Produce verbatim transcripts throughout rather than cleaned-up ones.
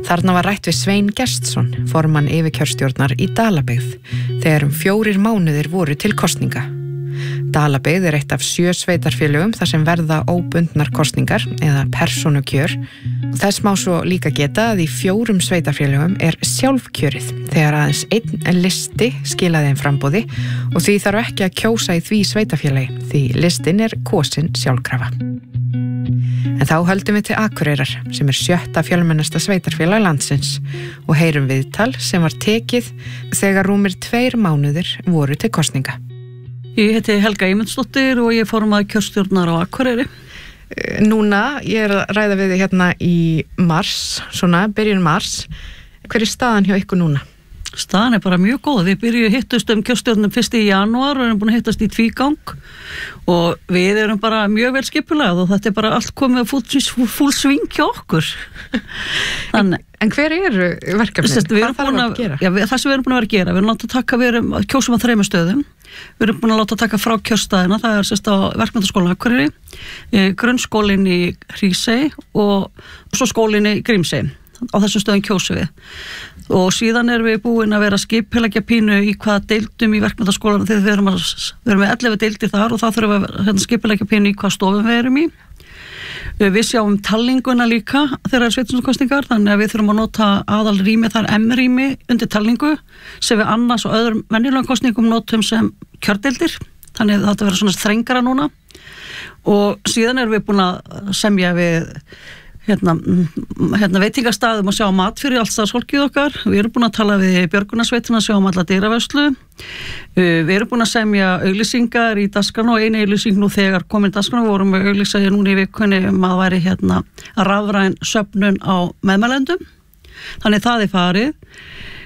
Þarna var rætt við Svein Gestsson, formann yfirkjörstjórnar í Dalabyggð, þegar um fjórir mánuðir voru til kosninga. Dalabyggð er eitt af sjö sveitarfélögum þar sem verða óbundnar kosningar eða persónukjör. Þess má svo líka geta að í fjórum sveitarfélögum er sjálfkjörið þegar aðeins einn listi skilaði þeim framboði og því þarf ekki að kjósa í því sveitarfélagi því listin er kosin sjálfkrafa. En þá höldum við til Akureyrar sem er sjötta fjölmennasta sveitarfélag landsins og heyrum viðtal sem var tekið þegar rúmir tveir mánuðir voru til kosninga. Ég heiti Helga Eymundsdóttir og ég formaði kjörstjórnar á Akureyri. Núna, ég er að ræða við þig hérna í mars, svona, byrjun mars. Hver er staðan hjá ykkur núna? Staðan er bara mjög góð. Við byrjuðum hittust um kjörstjórnum fyrsta í janúar og erum búin að hittast í tvígang og við erum bara mjög vel skipulagð og þetta er bara allt komið full, full sving hjá okkur. Þannig, en, en hver eru verkefnið? Hvað þarf að gera? Já, við, það sem við erum búin að vera að gera, við erum láta taka, við erum kjósum á þremur stöðum. Við erum búin að láta taka frá kjörstaðina, það er sérst á verkmenntaskólann Akureyri, grunnskólinn í Hrísey og svo skólinn í Grímsey. Á þessum stöðum kjósum við og síðan erum við búin að vera skipuleggja pínu í hvaða deildum í verkmenntaskólanum þegar við erum, að, við erum með ellefu deildir þar og það þurfum við að hérna, skipuleggja pínu í hvaða stofum við erum í. Við sjáum talninguna líka þegar það er sveitarstjórnarkosningar, þannig að við þurfum að nota aðal rými, það er M-rými undir talningu sem við annars og öðrum venjulegum kosningum notum sem kjördeildir, þannig að þetta verður svona þrengara núna og síðan erum við búin að semja við Hérna, hérna veitingastaðum að sjá mat fyrir allt starfsfólkið okkar. Við erum búin að tala við björgunarsveitina að sjá um alla dyravörslu. Við erum búin að semja auglýsingar í dagskránni og einu auglýsing nú þegar komin í dagskránni vorum við auglýsaði núna í vikunni um að væri hérna rafræn söfnun á meðmælendum. Þannig það er farið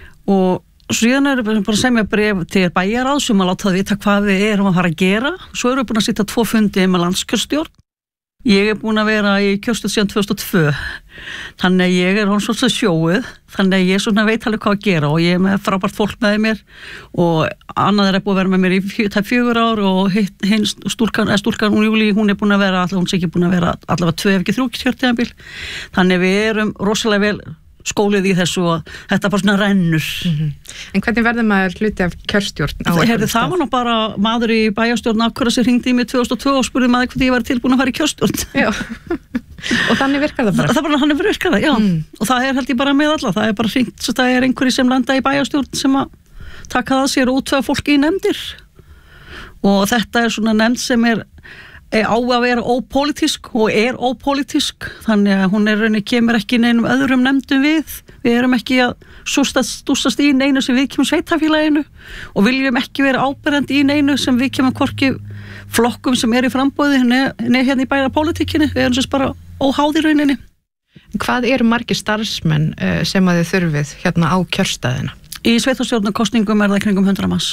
og síðan erum við bara að semja bréf til bæjarráðs um að láta það vita hvað við erum að fara að gera. Svo erum við búin að sitja tvo fundi með landskjörstjórn. Ég er búin að vera í kjörstjórn síðan tvö þúsund og tvö, þannig að ég er hún svolítið sjóið, þannig að ég svona veit alveg hvað að gera og ég er með frábært fólk með mér og annað er búin að vera með mér í fjö, tæp fjögur ár og hinn stúlkan, eða stúlkan hún Júlí, hún er búin að vera, hún sé ekki búin að vera allavega tvö ef ekki þrjú kjörtímabil, þannig við erum rosalega vel skólið í þessu og þetta bara svona rennur. Mm-hmm. En hvernig verður maður hluti af kjörstjórn á einhverjum stað? Það var nú bara maður í bæjarstjórn Akureyrar sem hringdi í mig tvö þúsund og tvö og spurði maður hvort ég var tilbúin að fara í kjörstjórn. Já. Og þannig virkar það bara? Það bara, þannig virkar það, já. Mm. Og það er held ég bara með alla. Það er bara hringt, svo það er einhverjir sem landa í bæjarstjórn sem að taka það sér og útveða fólki í nefndir. Og þetta er svona nefnd sem er á að vera ópólitísk og er ópólitísk, þannig að hún er rauninni kemur ekki neinum öðrum nefndum við við erum ekki að sústast, stústast í neinu sem við kemum sveitafélaginu og viljum ekki vera áberandi í neinu sem við kemum hvorki flokkum sem er í frambóði neð hérna í bæra pólitíkinni, við erum sérst bara óháð í rauninni. Hvað eru margir starfsmenn sem að þið þurfið hérna á kjörstaðina? Í sveitarstjórnarkosningum er það kringum hundrað manns.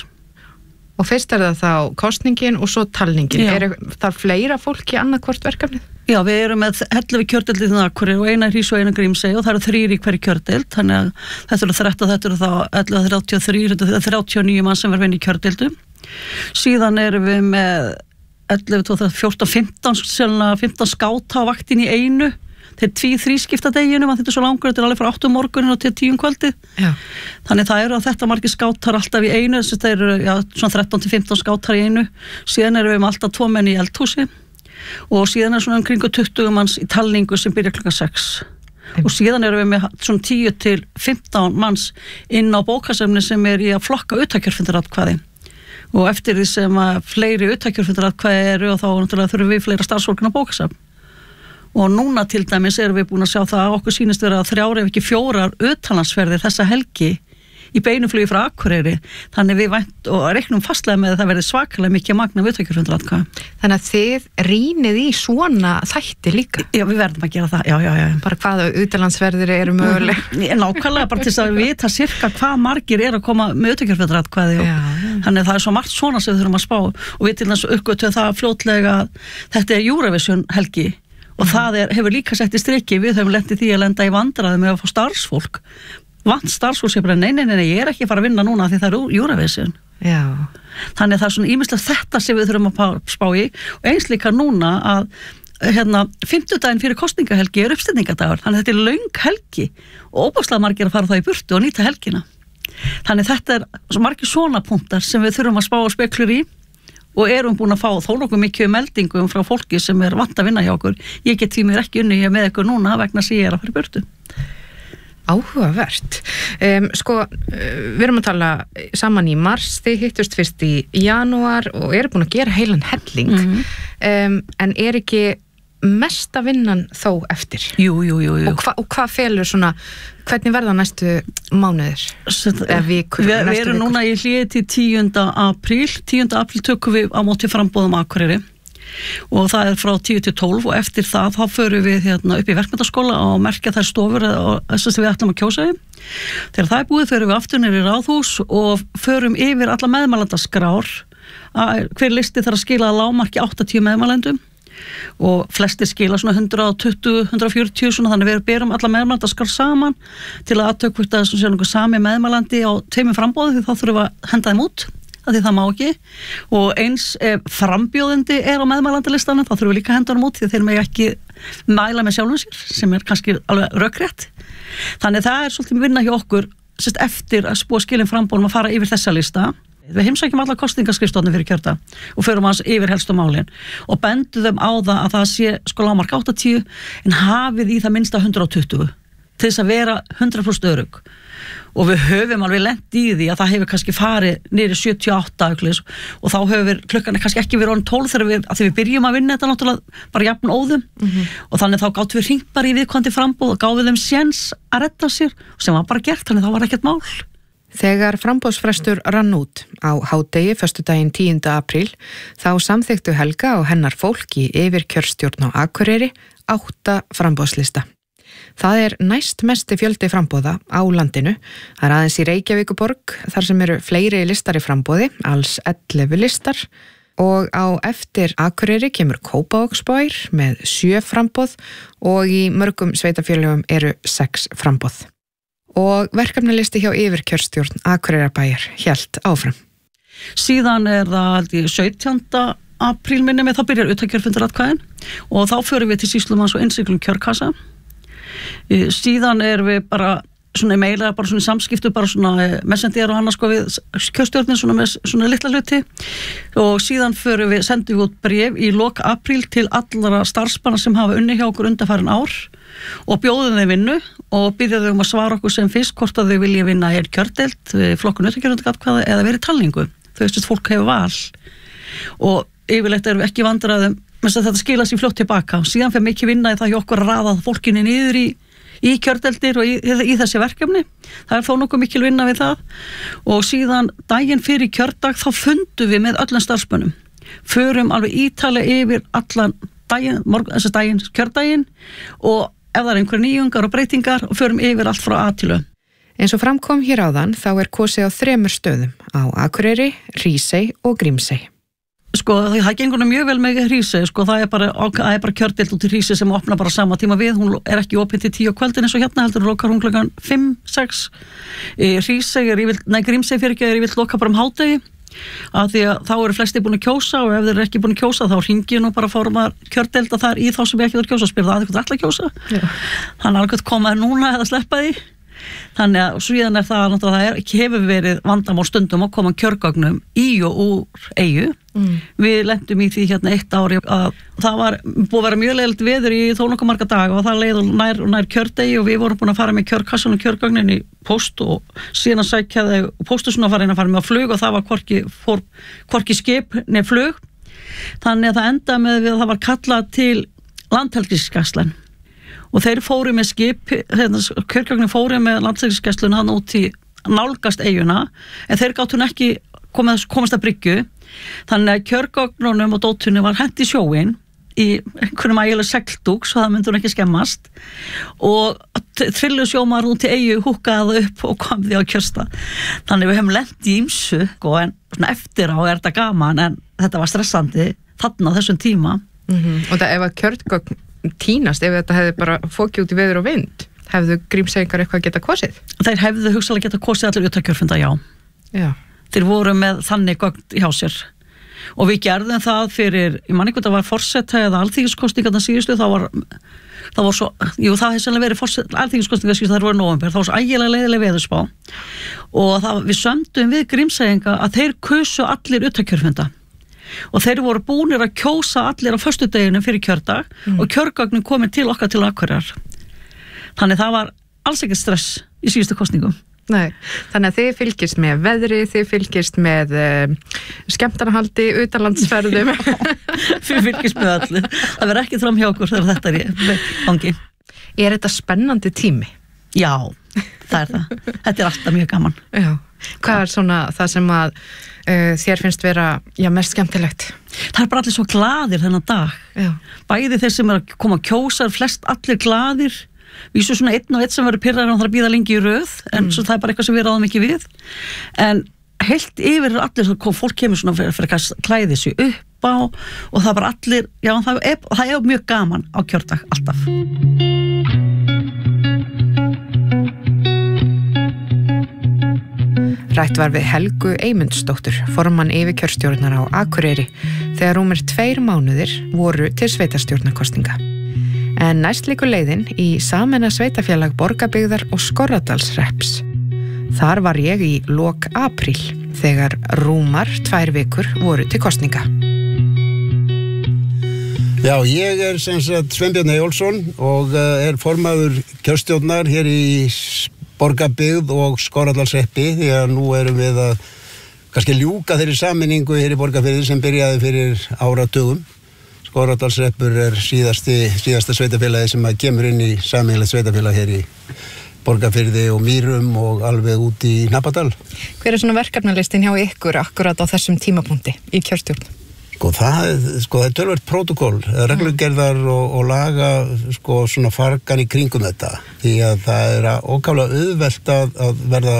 Og fyrst er það þá kosningin og svo talningin. Já. Er það fleira fólki annað hvort verkefnið? Já, við erum með ellefu kjördeildir í Akureyri og eina í Hrísey og eina í Grímsey og það eru þrír í hverju kjördeild, þannig að þetta eru þrettán, þetta eru þá ellefu þrjátíu og þrjú, þetta eru þrjátíu og níu mann sem verður inn í kjördeildum. Síðan erum við með ellefu, fjórtán, fimmtán, fimmtán skáta á vaktin í einu. Þeir tví þrískipta deginum að þetta er svo langur, þetta er alveg frá átta um morgunin og til tíu um kvöldi. Já. Þannig það eru að þetta margir skátar alltaf í einu, þess að það eru já, svona þrettán til fimmtán skátar í einu. Síðan erum við með alltaf tvo menn í eldhúsi og síðan er svona umkring tuttugu manns í talningu sem byrja klukkan sex. Og síðan erum við með svona tíu til fimmtán manns inn á bókasafni sem er í að flokka utakjörfundaratkvæði. Og eftir því sem að fleiri utakjörfundaratkvæði eru og þá náttúrulega þurfum við fleira starfsfólk á bókasafn. Og núna til dæmis erum við búin að sjá það að okkur sýnist vera að þrjár ef ekki fjórar utanlandsferðir þessa helgi í beinuflugi frá Akureyri. Þannig við vænt og reiknum fastlega með að það verði svakalega mikið magna viðtökjurfundaratkvæða. Þannig að þið rýnið í svona þætti líka? Já, við verðum að gera það, já, já, já. Bara hvaða utanlandsferðir eru möguleg? Mm-hmm. Nákvæmlega bara til þess að vita sirka hvað margir er að koma með viðtökjurfundaratkvæði og já, já. Þannig það er svo margt svona sem við þurfum að spá og við til þess uppgötum það fljótlega þetta er Eurovision helgi. Og mm. það er, hefur líka sett í striki, við höfum lent í því að lenda í vandræði með að fá starfsfólk. Vant starfsfólk sem bara, nei, nei, nei, ég er ekki að fara að vinna núna því það er Eurovision. Já. Þannig það er svona ýmislegt þetta sem við þurfum að spá í og eins líka núna að hérna, fimmtudaginn fyrir kosningahelgi er uppstilningadagur, þannig að þetta er löng helgi og óbúslega margir að fara það í burtu og nýta helgina. Þannig þetta er svo margir svona punktar sem við þurfum að spá og speklur í og erum búin að fá þó nokkuð mikið meldingum frá fólki sem er vant að vinna hjá okkur. Ég get því mér ekki unni hér með ykkur núna vegna þess að ég er að fara í burtu. Áhugavert. Um, sko, við erum að tala saman í mars, þið hittust fyrst í janúar og eru búin að gera heilan helling, mm-hmm. um, en er ekki mesta vinnan þó eftir? Jú, jú, jú, jú. Og, hva, og hvað felur svona, hvernig verða næstu mánuðir? Eða vikur? Við, við erum núna í hléi til tíunda apríl. tíunda apríl tökum við á móti framboðum Akureyri og það er frá tíu til tólf og eftir það þá förum við hérna upp í verkmenntaskóla og merkja þær stofur þess að við ætlum að kjósa í. Þegar það er búið förum við aftur niður í Ráðhús og förum yfir alla meðmælandaskrár. Hver listi þarf að skila að lágmarki áttatíu meðmælendum og flestir skila svona hundrað tuttugu til hundrað fjörutíu svona, þannig við berum alla meðmælandaskrár saman til að aðtöku hvort það er svona sami meðmælandi á tveimur frambóði því þá þurfum við að henda þeim út að því það má ekki og eins ef frambjóðandi er á meðmælendalistanum þá þurfum við líka að henda þeim út því þeir mega ekki mæla með sjálfum sér sem er kannski alveg rökrétt. Þannig það er svolítið vinna hjá okkur sérst, eftir að spúa skilin frambóðum að fara yfir þessa lista. Við heimsækjum alla kosningaskrifstofnir fyrir kjördag og förum hans yfir helstu málin og bendum þeim á það að það sé sko lágmark áttatíu en hafið í það minnsta hundrað tuttugu til þess að vera hundrað prósent örugg og við höfum alveg lent í því að það hefur kannski farið niður sjötíu og átta og þá hefur klukkan kannski ekki verið orðin tólf þegar við, að því við byrjum að vinna þetta náttúrulega bara jafn óðum mm-hmm. og þannig þá gátum við hringt bara í viðkomandi framboð og gáðum þeim séns að redda sér sem var bara gert, þannig þá var ekkert mál. Þegar framboðsfrestur rann út á hádegi föstudaginn tíunda apríl þá samþykktu Helga og hennar fólk í yfirkjörstjórn á Akureyri átta framboðslista. Það er næst mesti fjöldi framboða á landinu. Það er aðeins í Reykjavíkurborg þar sem eru fleiri listar í framboði, alls ellefu listar og á eftir Akureyri kemur Kópavogsbær með sjö framboð og í mörgum sveitafélögum eru sex framboð. Og verkefnalisti hjá yfirkjörstjórn Akureyrarbæjar hélt áfram. Síðan er það sautjánda apríl minni með þá byrjar utankjörfundaratkvæðin og þá förum við til sýslumanns og innsiglum kjörkassa. Síðan er við bara svona meila, bara svona samskiptu, bara svona messenger og annars sko við kjörstjórnin svona með svona litla hluti og síðan förum við, sendum við út bréf í lok apríl til allra starfsmanna sem hafa unni hjá okkur undanfarin ár og bjóðum þeim vinnu og byrjuðum þau um að svara okkur sem fyrst hvort að þau vilja vinna hér kjördeild, flokkun utankjörfundaratkvæða eða verið talningu. Þau veist að fólk hefur val og yfirleitt erum við ekki vandræðum með þetta skila sér fljótt tilbaka. Síðan fyrir mikið vinna í það hjá okkur að raða fólkinni niður í, í kjördeldir og í, í þessi verkefni. Það er þó nokkuð mikil vinna við það og síðan daginn fyrir kjördag þá fundum við með öllum starfsmönnum. Förum alveg ítalega yfir allan daginn, morgun, þessi daginn, kjördaginn og ef það er einhverja nýjungar og breytingar og förum yfir allt frá A til Ö. Eins og framkom hér áðan þá er kosið á þremur stöðum á Akureyri, Hrísey og Grímsey. Sko það, það gengur mjög vel með Hrísey, sko það er bara, það er bara kjördeild út í Hrísey sem opna bara sama tíma við, hún er ekki opin til tíu á kvöldin eins og hérna heldur, lokar hún klukkan fimm, sex. Hrísey er yfirleitt, nei Grímsey fyrir ekki er yfirleitt loka bara um hádegi, af því að þá eru flesti búin að kjósa og ef þeir eru ekki búin að kjósa þá hringi nú bara fórumar kjördeilda þar í þá sem ekki voru kjósa, spyrir það að eitthvað ætla að kjósa. Já. Þannig að alveg komaði núna eða sleppa því. Þannig að síðan er það náttúrulega það er, hefur verið vandamál stundum að koma kjörgögnum í og úr eyju. Mm. Við lentum í því hérna eitt ári að það var búið að vera mjög leiðilegt veður í þó nokkuð marga daga og það leið og nær og nær kjördegi og við vorum búin að fara með kjörkassan og kjörgögnin í post og síðan að sækjaði póstusinn að fara inn að fara með á flug og það var hvorki, fór, hvorki skip nefn flug. Þannig að það enda með við að það var kallað til landhelgisgæslan og þeir fóru með skip, kjörgögnin fóru með landhelgisgæsluna hann út í nálgast eyjuna en þeir gátu hún ekki komast, komast að bryggju. Þannig að kjörgögnunum og dótunni var hent í sjóin í einhvernum ægilega segldúk svo það myndi hún ekki skemmast og trillu sjómar út í eyju húkaði upp og kom því á kjörstað. Þannig við hefum lent í ýmsu en svona eftir á er þetta gaman en þetta var stressandi þarna á þessum tíma. Mm-hmm. Og það ef að kjörgögn tínast, ef þetta hefði bara fókið út í veður og vind, hefðu Grímseyingar eitthvað geta kosið? Þeir hefðu hugsalega geta kosið allir utankjörfunda, já. Já. Þeir voru með þannig gögn hjá sér og við gerðum það fyrir, ég man ekki hvað það var forseta eða alþingiskosningarna síðustu, þá var það var svo, jú það hefði sennilega verið forseta alþingiskosningar síðustu, það voru nóvember, það var svo ægilega leiðileg veðurspá og það, við sömdum við Grímseyinga að þeir kusu allir utakjörfunda og þeir voru búnir að kjósa allir á föstudeginu fyrir kjördag mm. og kjörgagnin komin til okkar til Akureyrar, þannig það var alls ekkert stress í síðustu kosningum. Nei, þannig að þið fylgist með veðri, þið fylgist með uh, skemmtanahaldi, utanlandsferðum. Við fylgist með allir. Það verður ekki fram hjá okkur þegar þetta er í gangi. Er þetta spennandi tími? Já, það er það. Þetta er alltaf mjög gaman. Já. Hvað er svona það sem að uh, þér finnst vera já, mest skemmtilegt? Það er bara allir svo glaðir þennan dag. Já. Bæði þeir sem er að koma að kjósa, flest allir glaðir. Við svo svona einn og einn sem verður pirrar og þarf að bíða lengi í röð en mm. svo það er bara eitthvað sem við ráðum ekki við en heilt yfir er allir svo, fólk kemur svona fyrir, fyrir að klæði sig upp á og það er bara allir já það er, það er mjög gaman á kjördag alltaf. Rætt var við Helgu Eymundsdóttur, formann yfirkjörstjórnar á Akureyri þegar rúmir tveir mánuðir voru til sveitarstjórnarkosninga. En næst líkur leiðin í sameina sveitafélag Borgarbyggðar og Skorradalshrepps. Þar var ég í lok apríl, þegar rúmar tvær vikur voru til kosninga. Já, ég er sem sagt Sveinbjörn Eyjólfsson og er formaður kjörstjórnar hér í Borgarbyggð og Skorradalshreppi því að nú erum við að kannski ljúka þeirri sameiningu hér í Borgarfirði sem byrjaði fyrir áratugum. Skorradalshreppur er síðasti, síðasta sveitafélagi sem að kemur inn í sameiginlegt sveitafélag hér í Borgarfirði og Mýrum og alveg út í Hnappadal. Hver er svona verkefnalistin hjá ykkur akkurat á þessum tímapunkti í kjörstjórn? Sko það, sko, það er tölvert prótókoll, reglugerðar og, og laga sko, svona fargan í kringum þetta því að það er ókaflega auðvelt að, að verða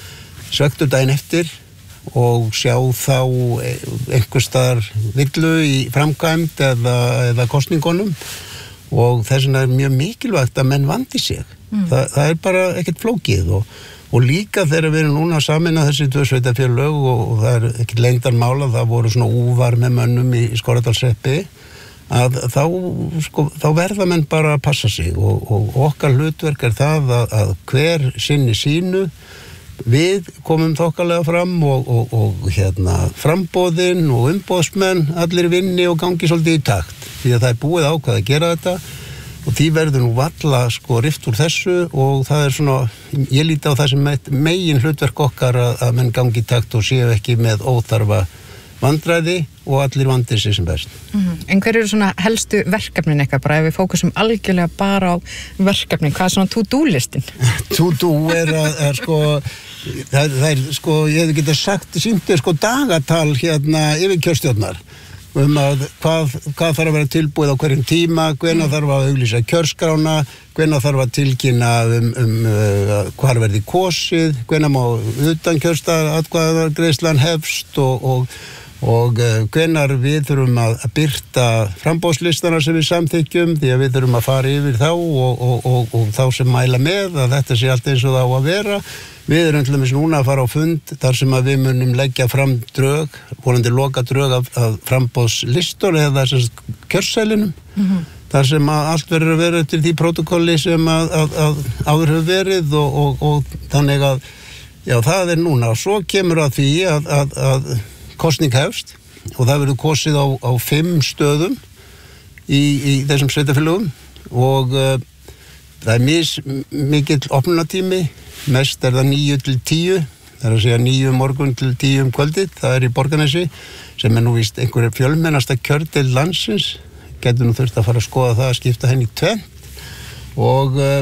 svektur daginn eftir og sjá þá einhvers staðar villu í framkvæmd eða, eða kosningunum og þess vegna er mjög mikilvægt að menn vandi sig. Mm. Þa, það er bara ekkert flókið og, og líka þegar við erum núna að sameina þessi tvö sveitarfélög og, og það er ekkert lengdarmála, það voru svona úvar með mönnum í, í Skorradalshreppi að þá, sko, þá verða menn bara að passa sig og, og okkar hlutverk er það að, að hver sinni sínu við komum þokkalega fram og, og, og hérna framboðin og umboðsmenn allir vinni og gangi svolítið í takt því að það er búið ákvað að gera þetta og því verður nú varla sko rift úr þessu og það er svona ég líti á það sem megin hlutverk okkar að, að menn gangi í takt og séu ekki með óþarfa vandræði og allir vandir sig sem best. Mm-hmm. En hver eru svona helstu verkefnin eitthvað bara ef við fókusum algjörlega bara á verkefnin, hvað er svona to-do-listin? To-do er að, er sko það, það er sko, ég hefði getað sagt sýndir sko dagatal hérna yfir kjörstjórnar um að hvað, hvað þarf að vera tilbúið á hverjum tíma, hvenær þarf að auglýsa kjörskrána, hvenær þarf að tilkynna um, um uh, hvar verði kosið, hvenær má utan kjörstað atkvæðagreiðslan hefst og, og og hvenær við þurfum að birta framboðslistana sem við samþykjum því að við þurfum að fara yfir þá og, og, og, og þá sem mæla með að þetta sé allt eins og það á að vera. Við erum til dæmis núna að fara á fund þar sem að við munum leggja fram drög, volandi loka drög af, af framboðslistor eða þessast kjörsælinum mm-hmm. þar sem að allt verður að vera til því prótokolli sem að, að, að áður hefur verið og, og, og þannig að já, það er núna og svo kemur að því að, að, að kosning hefst og það verður kosið á, á fimm stöðum í, í þessum sveitafélögum og uh, það er mis mikill opnunatími, mest er það níu til tíu, það er að segja níu morgun til tíu um kvöldið, það er í Borgarnesi sem er nú víst einhverju fjölmennasta kjördeild landsins, getur nú þurft að fara að skoða það að skipta henni í tvennt og uh,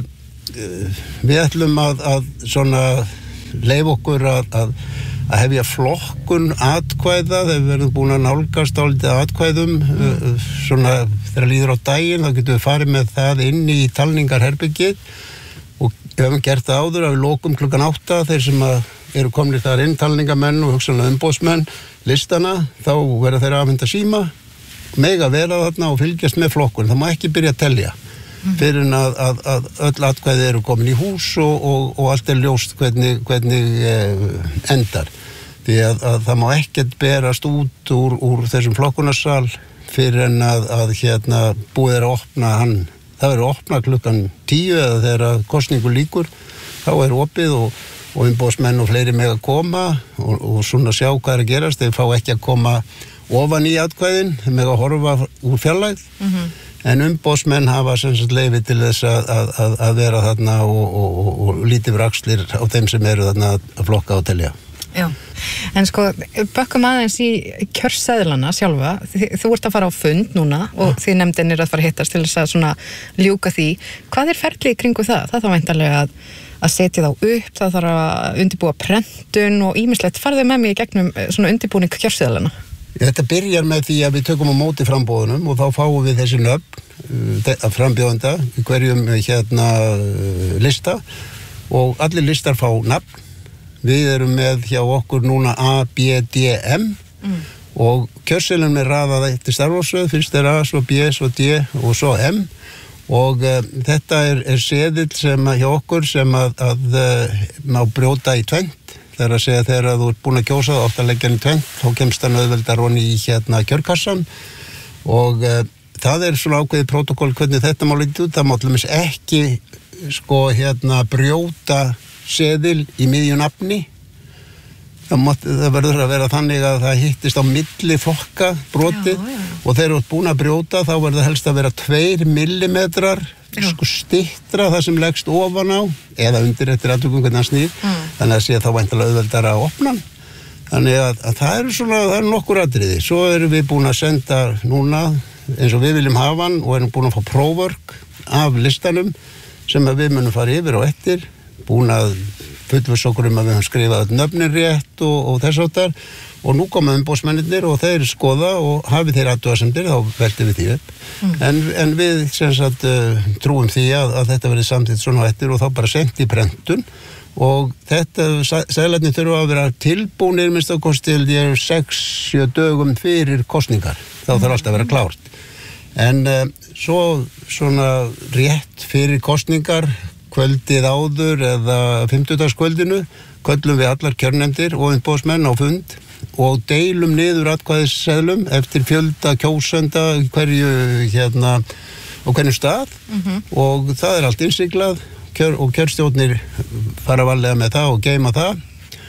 við ætlum að, að svona leyfa okkur að, að að hefja flokkun atkvæða þegar við verðum búin að nálgast álítið atkvæðum mm. svona þegar líður á daginn þá getum við farið með það inn í talningarherbergið og við hefum gert það áður að við lokum klukkan átta þeir sem eru komnir þar inn talningamenn og hugsanlega umboðsmenn listana þá verða þeir að afhenda síma mega vera þarna og fylgjast með flokkun það má ekki byrja að telja mm. fyrir en að, að, að öll atkvæði eru komin í hús og, og, og allt er ljóst hvernig, hvernig eh, endar því að, að það má ekkert berast út úr, úr þessum flokkunarsal fyrir en að, að hérna búið er að opna hann, það er að opna klukkan tíu eða þegar kosningu líkur, þá er opið og, og umboðsmenn og fleiri með að koma og, og svona sjá hvað er að gerast, þeir fá ekki að koma ofan í atkvæðin, þeir með að horfa úr fjarlægð, mm-hmm. en umboðsmenn hafa sem sagt leyfi til þess að, að, að vera þarna og, og, og, og lítið vrakslir á þeim sem eru þarna að flokka og telja. Já, en sko, bökkum aðeins í kjörseðlana sjálfa, þi, þú ert að fara á fund núna og ja. Þið nefndin er að fara að hittast til þess að svona ljúka því. Hvað er ferlið kringu það? Það þarf væntanlega að, að setja þá upp, það þarf að undirbúa prentun og ýmislegt. Farðu með mig í gegnum svona undirbúning kjörseðlana? Þetta byrjar með því að við tökum á móti frambóðunum og þá fáum við þessi nöfn að frambjóðanda í hverjum hérna lista og allir listar fá nafn. Við erum með hjá okkur núna A, B, D, M mm. og kjörseðlunum er raðað eftir starfsröð, fyrst er A, svo B, svo D og svo M og uh, þetta er, er seðill sem hjá okkur sem að, að uh, má brjóta í tvennt. Það er að segja þegar að þú ert búin að kjósa það, ofta leggja hann í tvennt, þá kemst hann auðveldar honni í hérna kjörkassan og uh, það er svona ákveðið prótokoll hvernig þetta má lítið út, það má alveg ekki sko hérna brjóta seðil í miðju nafni. Það, mátti, það verður að vera þannig að það hittist á milli flokka broti já, já. Og þegar þú ert búin að brjóta þá verður það helst að vera tveir millimetrar sko stittra það sem leggst ofan á eða undir eftir aðtökum hvernig hann snýr mm. þannig að sé þá væntanlega auðveldara að opna hann. Þannig að, að það eru svona það eru nokkur atriði. Svo erum við búin að senda núna eins og við viljum hafa hann og erum búin að fá próförk af listanum sem að við munum fara yfir og eftir búin að fullviss okkur um að við höfum skrifað nöfnin rétt og, og þess áttar og nú koma umboðsmennirnir og þeir skoða og hafi þeir athugasemdir þá veltum við því upp mm. en, en við sem sagt uh, trúum því að, að þetta verði samþykkt svona eftir og þá bara sent í prentun og þetta seðlarnir þurfa að vera tilbúnir minnst á kosti til ég er sex sjö dögum fyrir kosningar þá þarf alltaf að vera klárt en uh, svo svona rétt fyrir kosningar kvöldið áður eða fimmtudagskvöldinu köllum við allar kjörnefndir og umboðsmenn á fund og deilum niður atkvæðisseðlum eftir fjölda kjósenda hverju hérna á hverju stað mm-hmm. og það er allt innsiglað kjör, og kjörstjórnir fara varlega með það og geyma það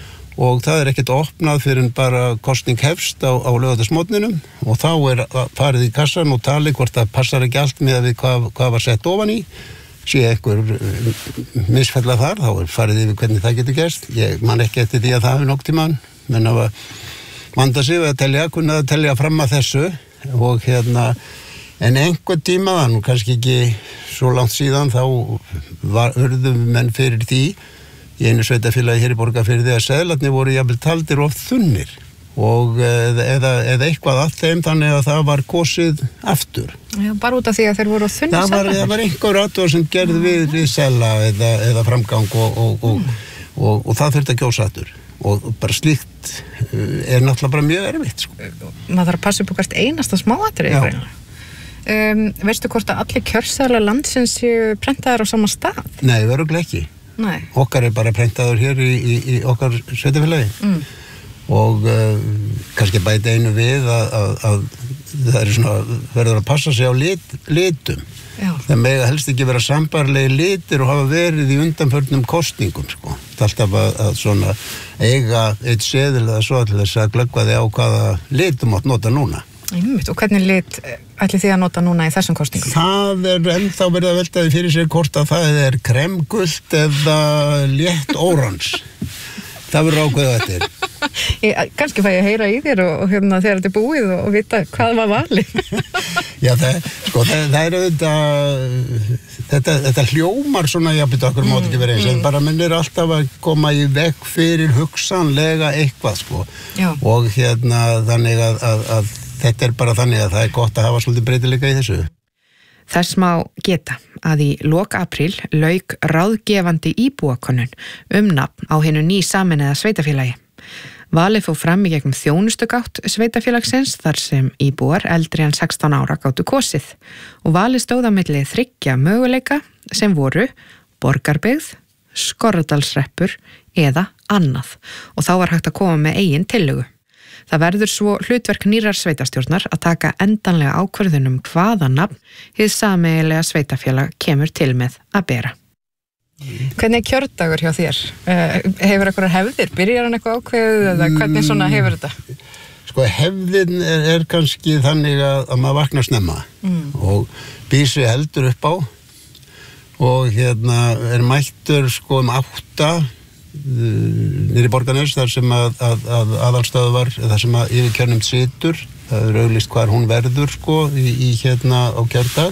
og það er ekkert opnað fyrir en bara kosning hefst á, á laugardagsmorgninum og þá er farið í kassan og talið hvort það passar ekki allt með við hvað, hvað var sett ofan í sé einhver misfella þar, þá er farið yfir hvernig það getur gerst. Ég man ekki eftir því að það hafi nokk tímann, menn að vanda sig við að telja, kunna að telja fram að þessu og hérna, en einhver tíma, það nú kannski ekki svo langt síðan, þá var urðum menn fyrir því í einu sveitafélagi hér í Borgarfirði að seðlarnir voru jafnvel taldir of þunnir og eða, eða eitthvað að þeim þannig að það var kosið aftur. Já, bara út af því að þeir voru þunni seðlar? Það var, það var einhver atvöð sem gerði við, við seðla eða, eða framgang og, og, og, mm. og, og, og það þurfti að kjósa aftur og bara slíkt er náttúrulega bara mjög erfitt. Sko. Maður þarf að passa upp á hvert einasta smáatriði. Um, veistu hvort að allir kjörseðlar landsins séu prentaðar á sama stað? Nei, örugglega ekki. Nei. Okkar er bara prentaður hér í, í, í okkar sveitafélagi. Mm. Og uh, kannski bæta einu við að, að, að það er svona, verður að passa sig á lit, litum. Já. Það mega helst ekki vera sambarlegi litir og hafa verið í undanförnum kosningum, sko. Það er alltaf að, að svona eiga eitt seðil eða svo til þess að glöggva þig á hvaða litum átt nota núna. Einmitt, og hvernig lit ætli þið að nota núna í þessum kosningum? Það er ennþá verið að veltaði fyrir sér hvort að það er kremgult eða létt órans. Það verður ákveðið eftir. Ég, kannski fæ ég að heyra í þér og, og hérna þegar þetta er búið og, og vita hvað var valið. Já, það, sko, það, það er auðvitað, þetta, þetta hljómar svona, já, betur okkur mátt ekki verið eins, en bara minn er alltaf að koma í veg fyrir hugsanlega eitthvað, sko. Já. Og hérna þannig að, að, að þetta er bara þannig að það er gott að hafa svolítið breytileika í þessu. Þess má geta að í lok apríl lauk ráðgefandi íbúakönnun um nafn á hinu ný sameinaða sveitafélagi. Valið fór fram í gegnum þjónustugátt sveitafélagsins þar sem íbúar eldri en sextán ára gátu kosið og valið stóð á milli þriggja möguleika sem voru Borgarbyggð, Skorradalshreppur eða annað og þá var hægt að koma með eigin tillögu. Það verður svo hlutverk nýrar sveitastjórnar að taka endanlega ákvörðunum hvaða nafn hið sameiginlega sveitafélag kemur til með að bera. Hvernig er kjördagur hjá þér? Uh, hefur eitthvað hefðir? Byrjar hann eitthvað ákveðið eða hvernig svona hefur þetta? Sko hefðin er, er kannski þannig að, að maður vaknar snemma mm. og býr sig heldur upp á og hérna er mættur sko um átta nýri Borgarnes þar sem að, að, að aðalstöðu var, þar sem að yfirkjörnum situr, það er auglýst hvar hún verður sko í, í hérna á kjördag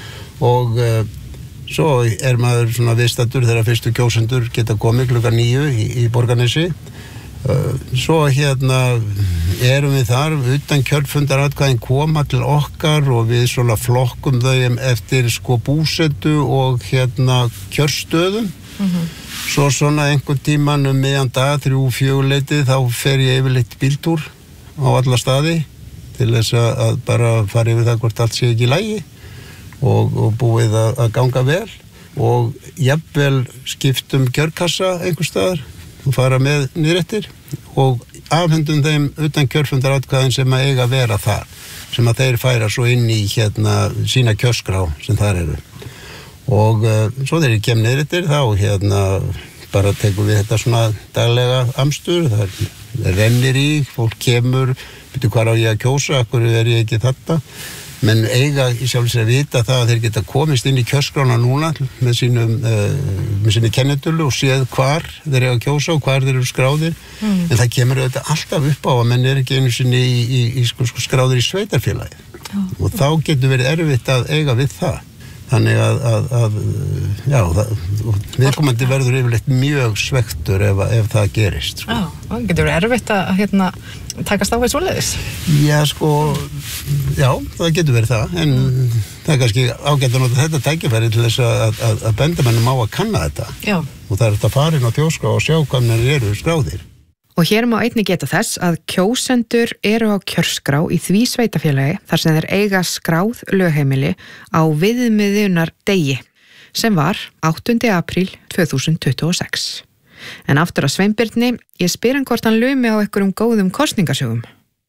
og uh, svo er maður svona viðstaddur þegar fyrstu kjósendur geta komið klukkan níu í, í Borgarnesi uh, svo hérna erum við þar utan kjörfundaratkvæðin koma til okkar og við svona flokkum þau eftir sko búsetu og hérna kjörstöðum mm-hmm. Svo svona einhvern tíman um miðjan dag, þrjú, fjöguleitið, þá fer ég yfirleitt bíltúr á alla staði til þess að bara fara yfir það hvort allt sé ekki í lagi og, og búið að, að ganga vel og jafnvel skiptum kjörkassa einhver staðar og fara með niðrettir og afhendum þeim utan kjörfundaratkvæðin sem að eiga að vera þar, sem að þeir færa svo inn í hérna sína kjörskrá sem þar eru. Og uh, svo þegar ég kem niðrettir þá hérna bara tekum við þetta svona daglega amstur, það rennir í, fólk kemur, byrju hvar á ég að kjósa, akkur er ég ekki þetta, menn eiga í sjálf sér að vita það að þeir geta komist inn í kjörskrána núna með sínum, uh, með sinni kennitölu og séð hvar þeir eiga að kjósa og hvar þeir eru skráðir, mm. en það kemur auðvitað alltaf upp á að menn er ekki einu sinni í, í, í sko, sko, skráðir í sveitarfélagi oh. og þá getur verið erfitt að eiga við það. Þannig að, að, að já, það, viðkomandi verður yfirleitt mjög svektur ef, ef það gerist. Sko. Já, það getur verið erfitt að hérna, takast á við svoleiðis. Já, sko, já, það getur verið það, en mm. það er kannski ágætt að nota þetta tækifæri til þess að, að, að bendamennum á að kanna þetta. Já. Og það er þetta farin á þjóðskrá og sjá hvað þeir eru skráðir. Og hér má einnig geta þess að kjósendur eru á kjörskrá í því sveitafélagi þar sem þeir eiga skráð lögheimili á viðmiðunar degi sem var áttunda apríl tvö þúsund tuttugu og sex. En aftur að Sveinbirni, ég spyr hann hvort hann lumi á einhverjum góðum kosningasögum.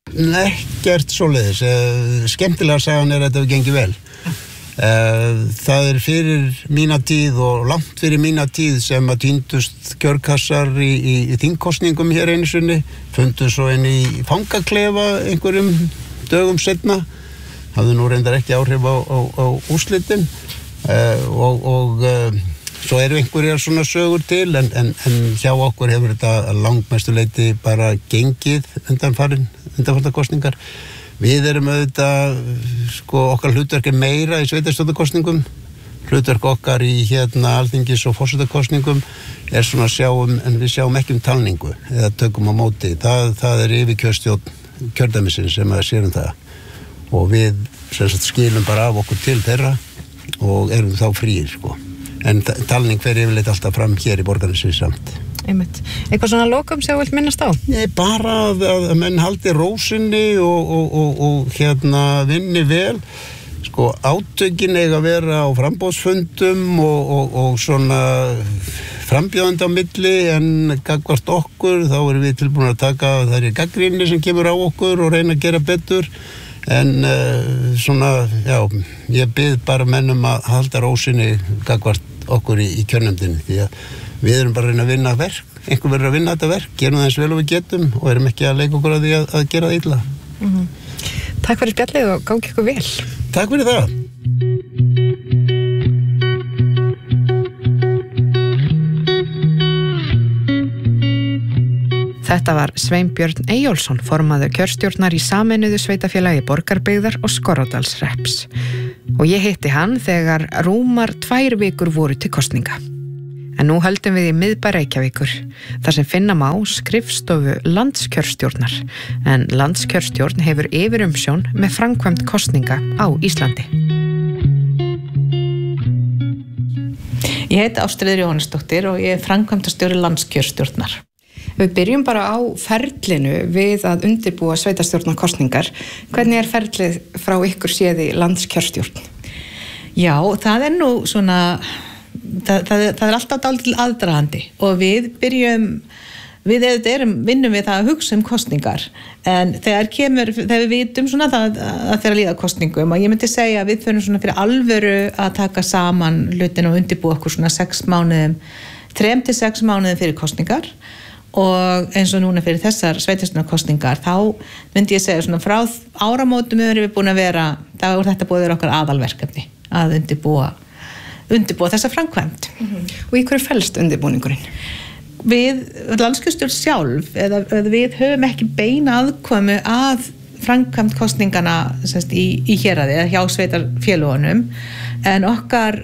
Ekkert svoleiðis. Skemmtilega sagan er að þetta hefur gengið vel. Það er fyrir mína tíð og langt fyrir mína tíð sem að týndust kjörkassar í, í, í þingkosningum hér einu sinni, fundu svo inn í fangaklefa einhverjum dögum seinna, hafði nú reyndar ekki áhrif á, á, á úrslitin uh, og, og uh, svo eru einhverjar svona sögur til en, en, en hjá okkur hefur þetta langmestuleiti bara gengið undanfarin, undanfarnar kosningar. Við erum auðvitað, sko, okkar hlutverk er meira í sveitarstjórnarkosningum, hlutverk okkar í hérna alþingis og forsetakosningum er svona sjáum, en við sjáum ekki um talningu eða tökum á móti. Það, það er yfirkjörstjórn kjördæmisins sem að sérum það og við sem sagt, skilum bara af okkur til þeirra og erum þá fríir, sko. En talning fer yfirleitt alltaf fram hér í Borgarnesi samt. Einmitt. Eitthvað svona lokum sem þú vilt minnast á? Nei, bara að, að menn haldi rósinni og, og, og, og hérna vinni vel. Sko, átökin eiga að vera á frambóðsfundum og, og, og svona frambjóðandi á milli en gagnvart okkur, þá erum við tilbúin að taka þær í gagnrýni sem kemur á okkur og reyna að gera betur. En uh, svona, já, ég bið bara mennum að halda rósinni gagnvart okkur í, í kjörnefndinni því að við erum bara að reyna að vinna verk, einhver verður að vinna þetta verk, gerum það eins vel og við getum og erum ekki að leika okkur að því að, að gera það illa. Mm-hmm. Takk fyrir spjallið og gangi ykkur vel. Takk fyrir það. Þetta var Sveinbjörn Eyjólfsson, formaður kjörstjórnar í sameinuðu sveitafélagi Borgarbyggðar og Skorradalshrepps. Og ég hitti hann þegar rúmar tvær vikur voru til kosninga. En nú höldum við í miðbæ Reykjavíkur, þar sem finna má skrifstofu landskjörstjórnar, en landskjörstjórn hefur yfirumsjón með framkvæmd kosninga á Íslandi. Ég heiti Ástríður Jóhannesdóttir og ég er framkvæmdastjóri landskjörstjórnar. Við byrjum bara á ferlinu við að undirbúa sveitarstjórnarkosningar. Hvernig er ferlið frá ykkur séð í landskjörstjórn? Já, það er nú svona það, það, það er alltaf dálítil aðdragandi og við byrjum við erum, vinnum við það að hugsa um kosningar en þegar kemur, þegar við vitum svona það að þeirra líða kosningum og ég myndi segja að við fyrir svona fyrir alvöru að taka saman hlutin og undirbúa okkur svona sex mánuðum, þrem til sex mánuðum fyrir kosningar og eins og núna fyrir þessar sveitarstjórnarkosningar þá myndi ég segja svona frá áramótum erum við búin að vera, þá er þetta búið að vera okkar aðalverkefni að undirbúa, undirbúa þessa framkvæmd. Mm-hmm. Og í hverju felst undirbúningurinn? Við, landskjörstjórn sjálf eða, eða við höfum ekki beina aðkomu að framkvæmd kosningana semst, í, í héraði eða hjá sveitarfélögunum en okkar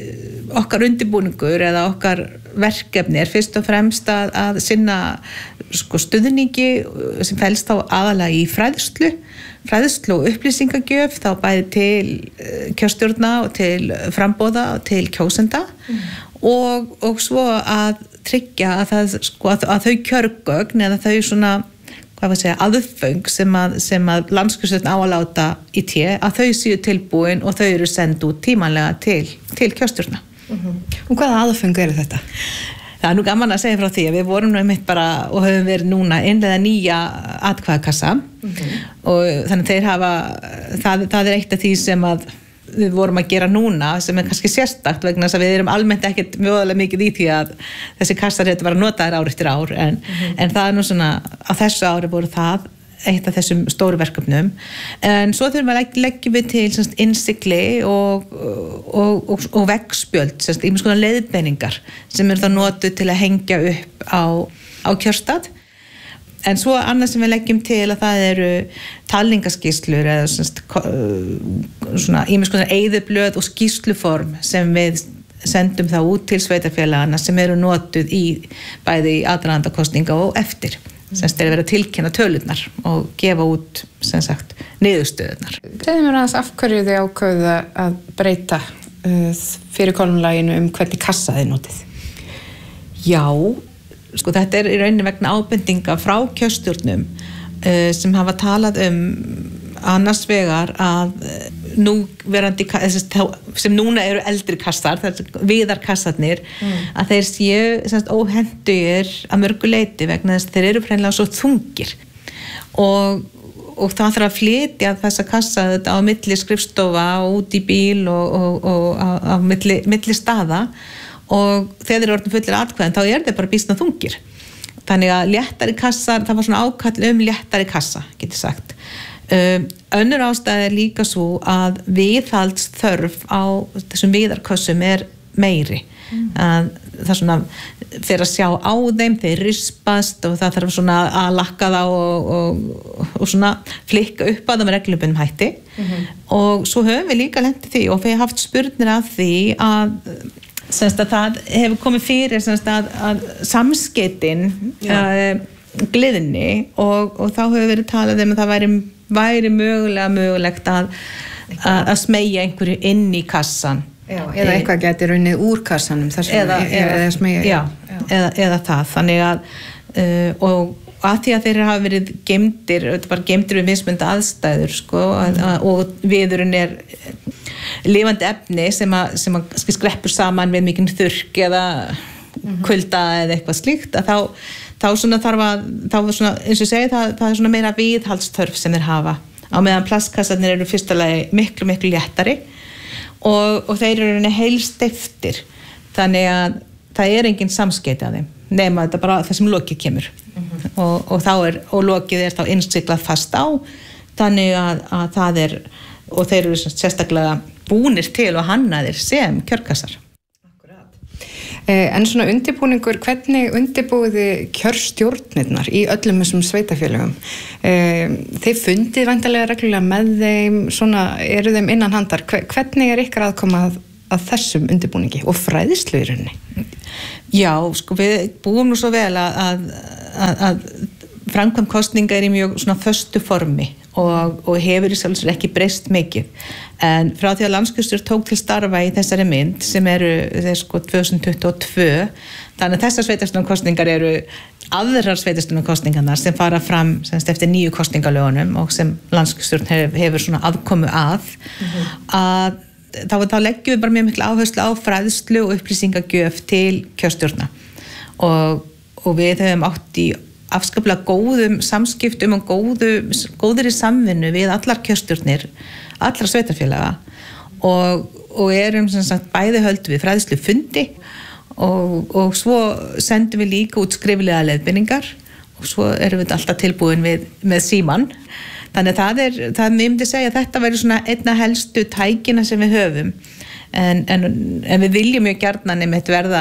okkar undirbúningur eða okkar verkefni er fyrst og fremst að, að sinna sko, stuðningi sem felst þá aðalega í fræðslu fræðslu og upplýsingagjöf þá bæði til kjörstjórna og til frambóða og til kjósenda mm. og, og svo að tryggja að, það, sko, að, að þau kjörgögn eða þau svona hvað var að segja, aðföng sem að, sem að landskjörstjórn á að láta í té að þau séu tilbúin og þau eru send út tímanlega til, til kjörstjórna. Mm-hmm. Og hvaða aðföng eru þetta? Það er nú gaman að segja frá því að við vorum nú einmitt bara og höfum verið núna innlega nýja atkvæðakassa mm-hmm. og þannig þeir hafa, það, það er eitt af því sem að við vorum að gera núna sem er kannski sérstakt vegna þess að við erum almennt ekkert mjögulega mikið í því að þessi kassar þetta var að nota þér ár eftir ár en, mm-hmm. en það er nú svona á þessu ári voru það eitt af þessum stóru verkefnum en svo þurfum við að leggjum við til semst, innsigli og, og, og, og veggspjöld ímis konar leiðbeiningar sem eru þá notuð til að hengja upp á, á kjörstað en svo annað sem við leggjum til að það eru talningaskýrslur eða semst, svona ímis konar eyðublöð og skýrsluform sem við sendum þá út til sveitarfélagana sem eru notuð í bæði í aðdraganda kosninga og eftir semst er að vera að tilkynna tölurnar og gefa út sem sagt niðurstöðurnar. Segðu mér aðeins af hverju þið ákveðuð að breyta uh, fyrir kolumnlaginu um hvernig kassa þið notið? Já, sko þetta er í rauninni vegna ábendinga frá kjörstjórnum uh, sem hafa talað um annars vegar að nú verandi sem núna eru eldri kassar viðarkassarnir mm. að þeir séu semst, óhentugir að mörgu leyti vegna þess að þeir eru hreinlega svo þungir og, og það þarf að flytja þessa kassa þetta á milli skrifstofa og út í bíl og, og, og á, á milli, milli staða og þegar þeir eru orðin fullir atkvæðin þá er þeir bara býsna þungir þannig að léttari kassar, það var svona ákall um léttari kassa, getur sagt Um, önnur ástæð er líka svo að viðhalds þörf á þessum viðarkössum er meiri mm. að það svona fyrir að sjá á þeim, þeir rispast og það þarf svona að lakka það og, og, og svona flikka upp að það með reglubundum hætti mm-hmm. og svo höfum við líka lent í því og við hefum haft spurnir af því að semst að það hefur komið fyrir semst að, að samskeytin uh, gliðni og, og þá hefur verið talað um að það væri væri mögulega mögulegt að, að, að smeyja einhverju inn í kassan. Já, eða eitthvað geti runnið úr kassanum þar sem eða, eða, eða smeyja. Já, já. Eða, eða það. Þannig að, uh, og að því að þeir hafa verið geymdir, þetta var geymdir við mismunandi aðstæður, sko, mm. að, og viðurinn er lifandi efni sem að, sem að skreppur saman við mikinn þurrk eða mm-hmm. kulda eða eitthvað slíkt, að þá þá svona þarf að, þá svona, eins og segi það, það er svona meira viðhaldstörf sem þeir hafa á meðan plastkassarnir eru fyrsta lagi miklu, miklu léttari og, og þeir eru heilst eftir þannig að það er engin samskeyti að þeim nema þetta bara það sem lokið kemur mm-hmm. og, og þá er, og lokið er þá innsiklað fast á þannig að, að það er, og þeir eru sérstaklega búnir til og hannaðir sem kjörkassar. En svona undirbúningur, hvernig undirbúiði kjörstjórnirnar í öllum þessum sveitafélögum? Þeir fundið væntanlega reglulega með þeim, svona eru þeim innan handar. Hvernig er ykkar aðkoma að, að þessum undirbúningi og fræðslu í rauninni? Já, sko við búum nú svo vel að, að, að framkvæmd kosninga er í mjög svona föstu formi og, og hefur í sjálfsögur ekki breyst mikið. En frá því að landskjörstjórn tók til starfa í þessari mynd sem eru þeir sko tvö þúsund tuttugu og tvö þannig að þessar sveitarstjórnarkosningar eru aðrar sveitarstjórnarkosningarnar sem fara fram semst eftir nýju kosningalögunum og sem landskjörstjórn hefur, hefur svona aðkomu að mm-hmm. að þá, þá leggjum við bara mjög miklu áherslu á fræðslu og upplýsingagjöf til kjörstjórna og, og við höfum átt í afskaplega góðum samskiptum og góðu, góðri samvinnu við allar kjörstjórnir, allar sveitarfélaga og, og erum sem sagt bæði höldum við fræðslu fundi og, og svo sendum við líka út skriflega leiðbeiningar og svo erum við alltaf tilbúin við, með síman. Þannig að það er, það er myndi segja að þetta verður svona einna helstu tækina sem við höfum en, en, en við viljum mjög gjarnan einmitt verða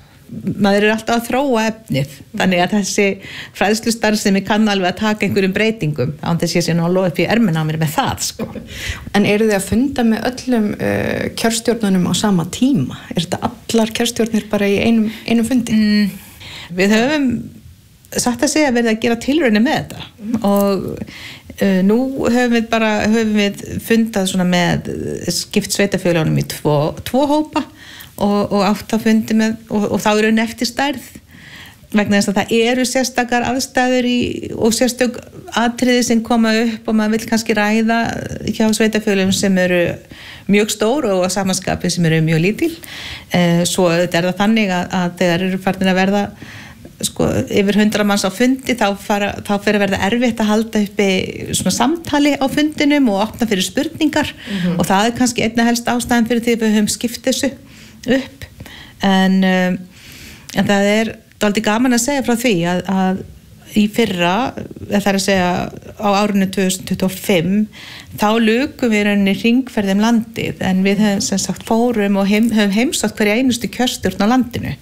maður er alltaf að þróa efnið þannig að þessi fræðslustarf sem ég kann alveg að taka einhverjum breytingum án þess að ég sé nú að lofa upp í ermina á mér með það sko. En eru þið að funda með öllum uh, kjörstjórnunum á sama tíma? Er þetta allar kjörstjórnir bara í einum, einum fundi? Mm, við höfum satt að segja verið að gera tilraunir með þetta og uh, nú höfum við bara höfum við fundað svona með skipt sveitafélögunum í tvo, tvo hópa og, og átt að fundi með og, og þá eru neftir stærð vegna þess að það eru sérstakar aðstæður í, og sérstök atriði sem koma upp og maður vill kannski ræða hjá sveitafélögum sem eru mjög stór og samanskapi sem eru mjög lítil uh, svo þetta er það þannig að, að þegar eru farnir að verða sko yfir hundrað manns á fundi þá, fara, þá fyrir að verða erfitt að halda uppi svona samtali á fundinum og opna fyrir spurningar mm-hmm. og það er kannski einna helst ástæðan fyrir því að við höfum skipt þessu upp en, um, en það er dálítið gaman að segja frá því að, að í fyrra, það er að segja á árinu tvö þúsund tuttugu og fimm þá lukum við rauninni hringferð um landið en við höfum sem sagt fórum og heim, höfum heimsótt hverja einustu kjörstjórn á landinu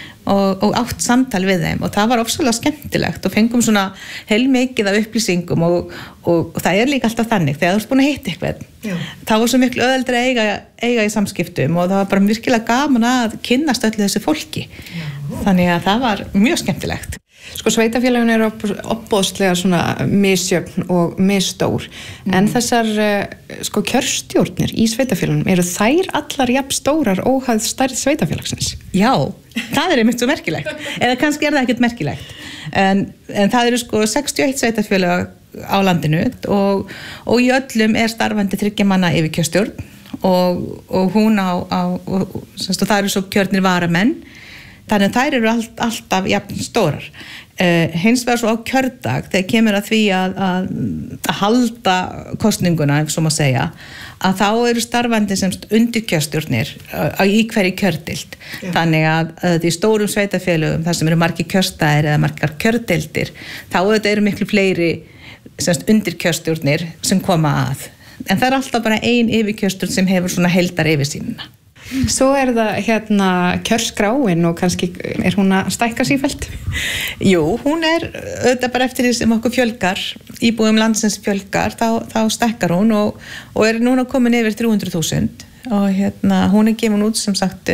Og, og átt samtal við þeim og það var ofsalega skemmtilegt og fengum svona heilmikið af upplýsingum og, og, og það er líka alltaf þannig þegar þú ert búin að hitta eitthvað Já. þá var svo miklu öðeldri að eiga, eiga í samskiptum og það var bara virkilega gaman að kynnast öllu þessu fólki Já. Þannig að það var mjög skemmtilegt. Sko sveitafélagin eru opbóðslega svona misjöfn og misstór mm. en þessar sko kjörstjórnir í sveitafélagunum eru þær allar jafn stórar óhæð stærð sveitafélagsins? Já, það er einmitt svo merkilegt eða kannski er það ekkert merkilegt en, en það eru sko sextíu og eitt sveitafélag á landinu og, og í öllum er starfandi þriggja manna yfirkjörstjórn og, og hún á, á og, og það eru svo kjörnir varamenn þannig að þær eru all, alltaf jafn stórar. Uh, hins vegar svo á kjördag þegar kemur að því að, að, að halda kosninguna, ef svo má segja, að þá eru starfandi sem undir kjörstjórnir uh, í hverju kjördild. Já. Þannig að, að í stórum sveitafélögum, þar sem eru margir kjörstaðir eða margar kjördildir, þá þetta eru miklu fleiri sem undir kjörstjórnir sem koma að. En það er alltaf bara ein yfirkjörstjórn sem hefur svona heildar yfirsýnina. Svo er það hérna kjörskráin og kannski er hún að stækka sífellt? Jú, hún er auðvitað bara eftir því sem okkur fjölgar, íbúum landsins fjölgar, þá, þá stækkar hún og, og er núna komin yfir þrjú hundruð þúsund og hérna hún er gefin út sem sagt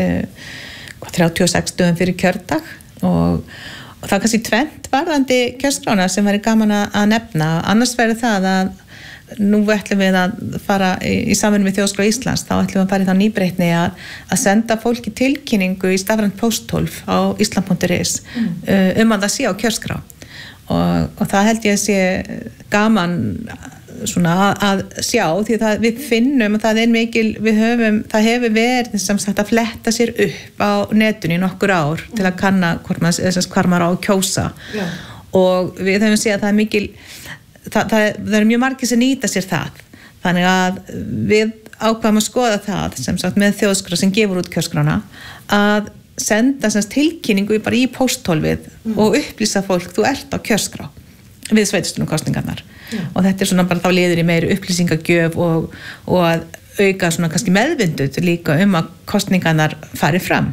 þrjátíu og sex dögum fyrir kjördag og, og það er kannski tvennt varðandi kjörskrána sem væri gaman að nefna, annars verður það að nú ætlum við að fara í, í samvinnu við Þjóðskrá Íslands, þá ætlum við að fara í þá nýbreytni að, að senda fólki tilkynningu í stafrænt pósthólf á island punktur is mm. uh, um að það sé á kjörskrá og, og það held ég að sé gaman svona að, að sjá því það, við finnum að það er mikil, við höfum, það hefur verið sem sagt að fletta sér upp á netinu í nokkur ár mm. til að kanna hvort maður, þess að hvar maður á að kjósa yeah. og við höfum séð að það er mikil Það, það, það er mjög margir sem nýta sér það þannig að við ákvæmum að skoða það sem sagt með Þjóðskrá sem gefur út kjörskrána að senda sem sagt, tilkynningu bara í pósthólfið mm. og upplýsa fólk þú ert á kjörskrá við sveitarstjórnarkosningarnar mm. og þetta er svona bara þá liður í meiri upplýsingagjöf og, og að auka svona kannski meðvindut líka um að kosningarnar fari fram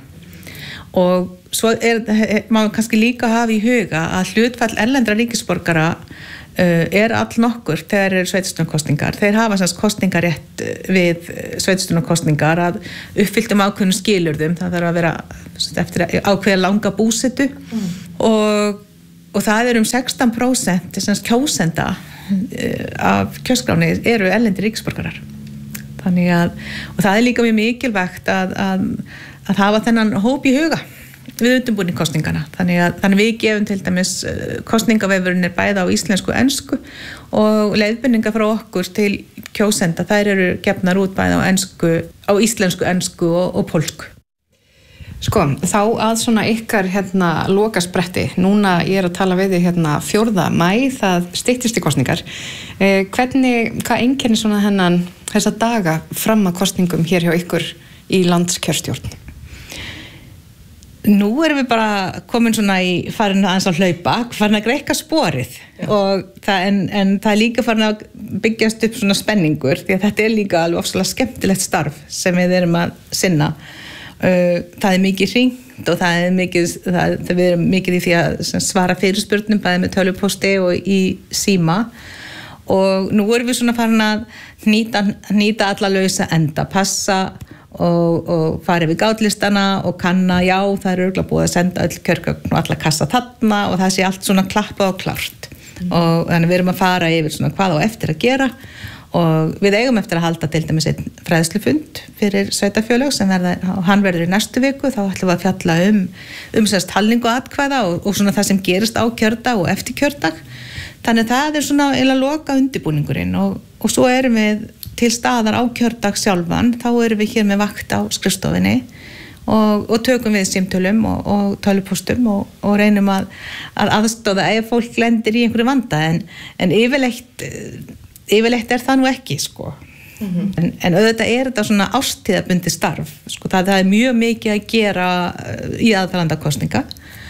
og svo er, má kannski líka hafa í huga að hlutfall erlendra ríkisborgara Uh, er all nokkur þegar eru sveitarstjórnarkosningar þeir hafa sanns kosningarétt við sveitarstjórnarkosningar að uppfylltum ákveðnum skilurðum það þarf að vera eftir ákveða langa búsetu mm. og, og það er um sextán prósent sanns kjósenda uh, af kjörskráni eru erlendir ríkisborgarar þannig að og það er líka mjög mikilvægt að, að, að hafa þennan hóp í huga við undirbúning kosningana. Þannig að þannig við gefum til dæmis kosningavefurinn er bæði á íslensku og ensku og leiðbeiningar frá okkur til kjósenda, þær eru gefnar út bæði á ensku, á íslensku, ensku og, og pólsku. Sko, þá að svona ykkar hérna lokaspretti, núna ég er að tala við þig hérna fjórða maí, það styttist í kosningar. Eh, hvernig, hvað einkennir svona hennan þessa daga fram að kosningum hér hjá ykkur í landskjörstjórn? Nú erum við bara komin svona í farin aðeins að hlaupa, farin að greikka sporið og það, en, en það er líka farin að byggjast upp svona spenningur því að þetta er líka alveg ofsalega skemmtilegt starf sem við erum að sinna. Það er mikið hringt og það er mikið, það, það við erum mikið í því að svara fyrirspurnum bæði með tölvupósti og í síma og nú erum við svona farin að nýta, nýta alla lausa enda, passa og, og fara yfir gátlistana og kanna, já það er örugglega búið að senda öll kjörgögn og alla kassa þarna og það sé allt svona klappað og klárt mm. og þannig við erum að fara yfir svona hvað á eftir að gera og við eigum eftir að halda til dæmis einn fræðslufund fyrir sveitarfélög sem verða, hann verður í næstu viku, þá ætlum við að fjalla um um sérst talningu atkvæða og, og svona það sem gerist á kjördag og eftir kjördag þannig að það er svona eiginlega loka undirbúningurinn og, og svo erum við til staðar á kjördag sjálfan, þá erum við hér með vakt á skrifstofinni og, og tökum við símtölum og, og tölupóstum og, og reynum að, að aðstóða ef fólk lendir í einhverju vanda en, en yfirleitt yfirleitt er það nú ekki sko mm-hmm. en, en auðvitað er þetta svona ástíðabundi starf sko, það, það er mjög mikið að gera í aðfarandakosninga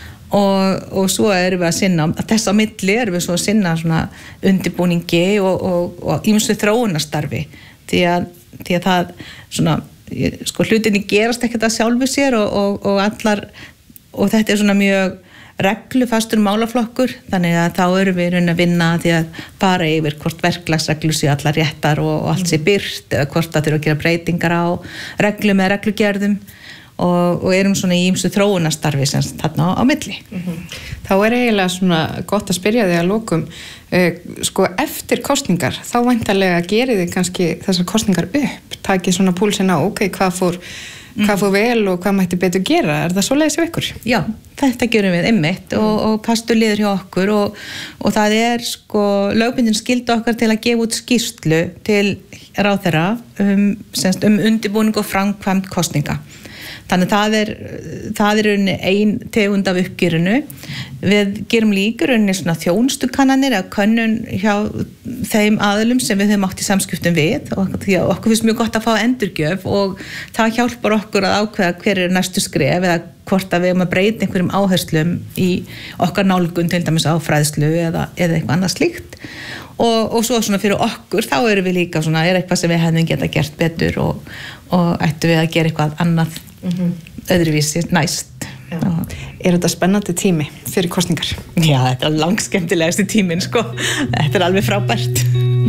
og, og svo erum við að sinna þess á milli erum við svo að sinna svona undirbúningi og ýmsu þróunarstarfi því að, því að það svona sko hlutinni gerast ekkert að sjálfu sér og, og, og allar og þetta er svona mjög reglufastur málaflokkur þannig að þá erum við að vinna því að fara yfir hvort verklagsreglur séu allar réttar og, og allt sé birt eða hvort það þurfa að gera breytingar á reglum eða reglugerðum og, og erum svona í ýmsu þróunarstarfi sem þarna á, á milli. Mm-hmm. Þá er eiginlega svona gott að spyrja þig að lokum uh, sko eftir kosningar þá væntanlega gerið þið kannski þessar kosningar upp, takið svona púlsinn á ok, hvað fór hvað fór vel og hvað mætti betur gera, er það svoleiðis hjá ykkur? Já, þetta gerum við einmitt og, og pastur liður hjá okkur og, og það er sko lögbundin skylda okkar til að gefa út skýrslu til ráðherra um, semst, um undirbúning og framkvæmd kosninga. Þannig það er, það er ein tegund af uppgjörinu. Við gerum líka rauninni svona þjónustukannanir eða könnun hjá þeim aðilum sem við höfum átt í samskiptum við og því að okkur finnst mjög gott að fá endurgjöf og það hjálpar okkur að ákveða hver er næstu skref eða hvort að við höfum að breyta einhverjum áherslum í okkar nálgun til dæmis á fræðslu eða, eða eitthvað annað slíkt. Og, og svo svona fyrir okkur þá erum við líka svona, er eitthvað sem við hefðum geta gert betur og, og ættum við að gera eitthvað annað mm-hmm. öðruvísi næst. Er þetta spennandi tími fyrir kosningar? Já, þetta er langskemmtilegasti tíminn sko, þetta er alveg frábært.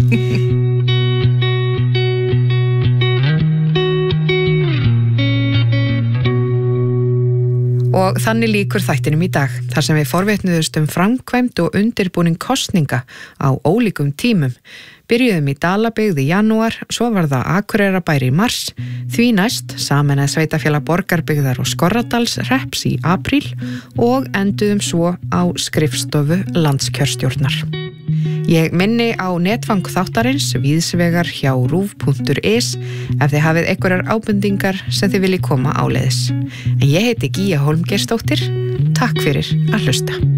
Og þannig lýkur þættinum í dag, þar sem við forvitnuðust um framkvæmd og undirbúning kosninga á ólíkum tímum. Byrjuðum í Dalabyggð í janúar, svo var það Akureyrarbær í mars, því næst sameinaði sveitafélag Borgarbyggðar og Skorradals hreps í apríl og enduðum svo á skrifstofu landskjörstjórnar. Ég minni á netfang þáttarins víðsvegar hjá rúv punktur is ef þið hafið einhverjar ábendingar sem þið viljið koma áleiðis. En ég heiti Gíja Hólmgeirsdóttir. Takk fyrir að hlusta.